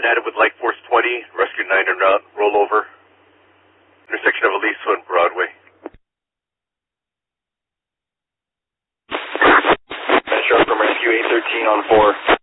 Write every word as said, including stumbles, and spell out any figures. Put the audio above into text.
United with Light Force twenty, Rescue nine and out, rollover. Intersection of Aliso and Broadway. Metro from Rescue eight thirteen on four.